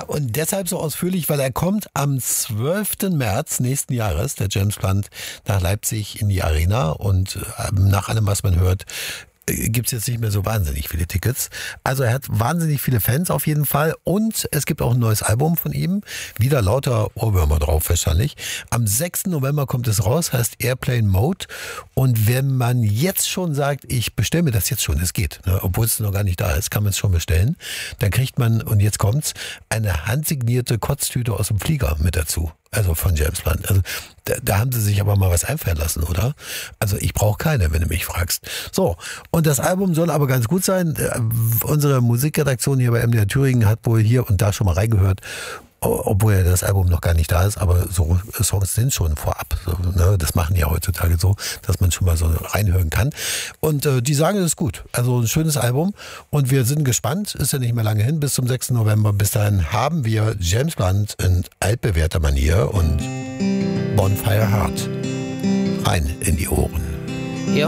und deshalb so ausführlich, weil er kommt am 12. März nächsten Jahres, der James Blunt, nach Leipzig in die Arena und nach allem, was man hört, gibt's jetzt nicht mehr so wahnsinnig viele Tickets. Also er hat wahnsinnig viele Fans auf jeden Fall und es gibt auch ein neues Album von ihm. Wieder lauter Ohrwürmer drauf wahrscheinlich. Am 6. November kommt es raus, heißt Airplane Mode. Und wenn man jetzt schon sagt, ich bestelle mir das jetzt schon, es geht, ne, obwohl es noch gar nicht da ist, kann man es schon bestellen, dann kriegt man, und jetzt kommt's, eine handsignierte Kotztüte aus dem Flieger mit dazu. Also von James Blunt. Also da haben sie sich aber mal was einfallen lassen, oder? Also ich brauche keine, wenn du mich fragst. So, und das Album soll aber ganz gut sein. Unsere Musikredaktion hier bei MDR Thüringen hat wohl hier und da schon mal reingehört, obwohl ja das Album noch gar nicht da ist, aber so Songs sind schon vorab. So, ne? Das machen die ja heutzutage so, dass man schon mal so reinhören kann. Und die sagen, es ist gut. Also ein schönes Album. Und wir sind gespannt. Ist ja nicht mehr lange hin, bis zum 6. November. Bis dahin haben wir James Blunt in altbewährter Manier und Bonfire Heart rein in die Ohren.